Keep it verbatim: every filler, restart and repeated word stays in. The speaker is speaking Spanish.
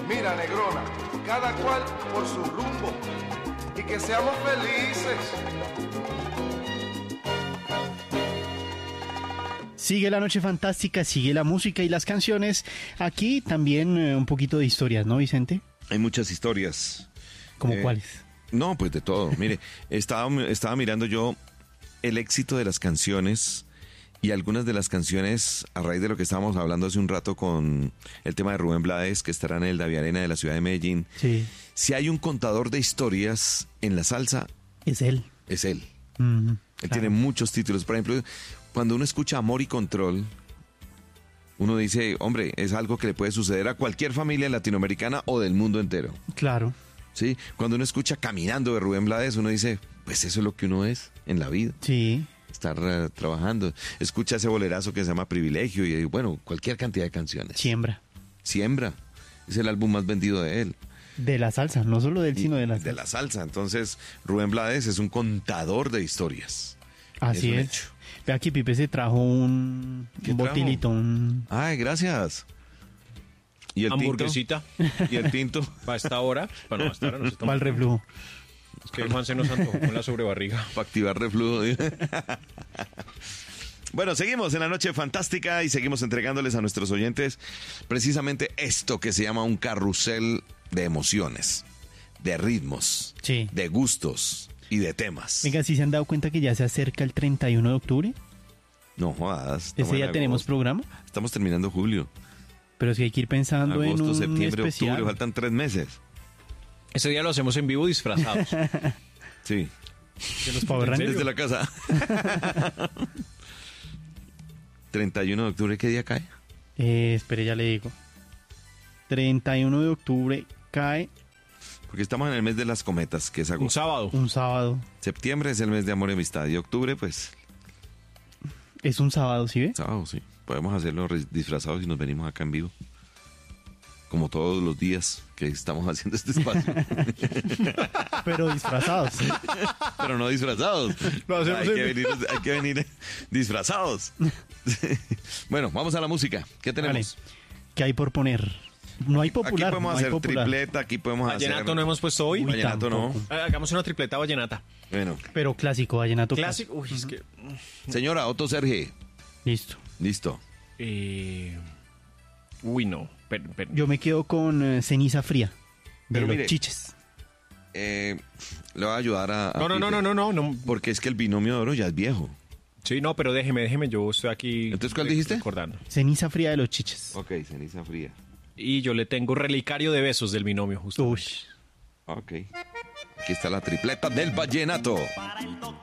Mira, negrona, cada cual por su rumbo y que seamos felices. Sigue la noche fantástica, sigue la música y las canciones. Aquí también eh, un poquito de historias, ¿no, Vicente? Hay muchas historias. ¿Cómo Eh, cuáles? No, pues de todo. Mire, estaba, estaba mirando yo el éxito de las canciones y algunas de las canciones, a raíz de lo que estábamos hablando hace un rato con el tema de Rubén Blades, que estará en el Davi Arena de la ciudad de Medellín. Sí. Si hay un contador de historias en la salsa, Es él. es él. Mm, Él claro. tiene muchos títulos. Por ejemplo, cuando uno escucha Amor y Control, uno dice, hombre, es algo que le puede suceder a cualquier familia latinoamericana o del mundo entero. Claro. ¿Sí? Cuando uno escucha Caminando de Rubén Blades, uno dice, pues eso es lo que uno es en la vida. Sí. Estar uh, trabajando. Escucha ese bolerazo que se llama Privilegio y, bueno, cualquier cantidad de canciones. Siembra. Siembra. Es el álbum más vendido de él. De la salsa, no solo de él, sino de la salsa. De la salsa. Entonces, Rubén Blades es un contador de historias. Así un es. hecho. Ve aquí, Pipe se trajo un, ¿Qué un trajo? botilito, un... Ay, gracias. ¿Y el Hamburguesita. tinto? ¿Y el tinto? Para esta hora. Bueno, hasta ahora no se para toma. el reflujo. Es que Juan se nos antojó con la sobrebarriga. Para activar reflujo. Bueno, seguimos en la noche fantástica y seguimos entregándoles a nuestros oyentes precisamente esto que se llama un carrusel de emociones, de ritmos, Sí. de gustos y de temas. Venga, ¿sí se han dado cuenta que ya se acerca el treinta y uno de octubre? No jodas. estamos Ese en día tenemos agosto. programa, Estamos terminando julio. pero sí hay que ir pensando en Agosto, un septiembre, especial. octubre, faltan tres meses. Ese día lo hacemos en vivo disfrazados. Sí. De los Power ¿En serio? Rangers. Desde la casa. treinta y uno de octubre, ¿qué día cae? Eh, espere, ya le digo. treinta y uno de octubre cae Porque estamos en el mes de las cometas, que es Un agosto. sábado. un sábado. Septiembre es el mes de amor y amistad. Y octubre, pues, Es un sábado, ¿sí ve? sábado, sí. Podemos hacerlo re- disfrazados y nos venimos acá en vivo. Como todos los días que estamos haciendo este espacio. Pero disfrazados. Pero no disfrazados. Lo hacemos hay, en que vivo. venir, hay que venir disfrazados. Bueno, vamos a la música. ¿Qué tenemos? Vale. ¿Qué hay por poner? No hay popular. Aquí podemos no hay hacer popular. tripleta, aquí podemos Vallenato hacer... no hemos puesto hoy. Uy, Vallenato no. tampoco. Ah, Hagamos una tripleta vallenata. Bueno. Pero clásico, vallenato Clásico. Uy, es que. Señora Otto Serge. Listo. Listo. Eh... Uy, no. Per- per- Yo me quedo con eh, Ceniza Fría. De Pero los mire, Chiches. Eh, le voy a ayudar a... a No, no, no, Pipe, no, no, no, no. Porque es que el binomio de oro ya es viejo. Sí, no, pero déjeme, déjeme. Yo estoy aquí. Entonces, ¿cuál re- dijiste? Recordando. Ceniza Fría de los Chiches. Ok, ceniza fría. Y yo le tengo relicario de besos del binomio, justo. Uy. Ok. Aquí está la tripleta del vallenato.